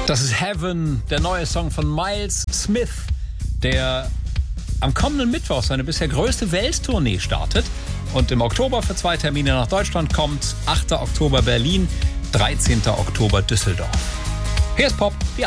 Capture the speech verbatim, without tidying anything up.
Das ist Heaven, der neue Song von Miles Smith, der am kommenden Mittwoch seine bisher größte Welttournee startet und im Oktober für zwei Termine nach Deutschland kommt. achter Oktober Berlin, dreizehnter Oktober Düsseldorf. Hier ist Pop, die